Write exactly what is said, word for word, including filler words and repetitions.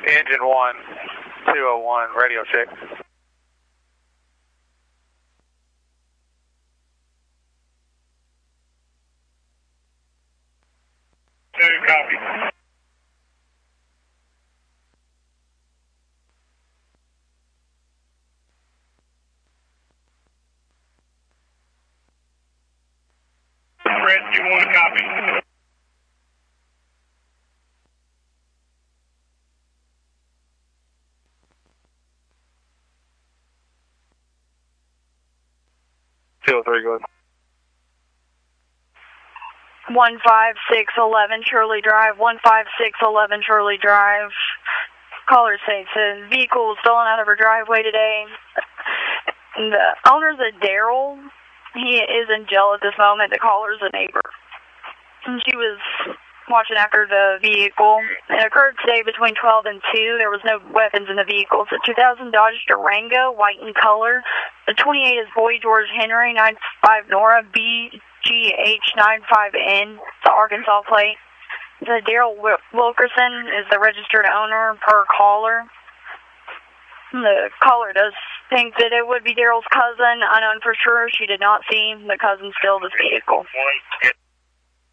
Engine one, two oh one, radio check. Two, copy. Rescue one, copy. two oh three, go ahead. one five six eleven Shirley Drive, one five six eleven Shirley Drive. Caller states a vehicle was stolen out of her driveway today. The owner's a Daryl. He is in jail at this moment. The caller's a neighbor. And she was watching after the vehicle. It occurred today between twelve and two. There was no weapons in the vehicle. It's a two thousand Dodge Durango, white in color. The twenty-eight is Boy George Henry, nine five Nora, B G H nine five N. It's an Arkansas plate. The Daryl Wilkerson is the registered owner per caller. The caller does think that it would be Daryl's cousin. Unknown for sure. She did not see the cousin steal this vehicle.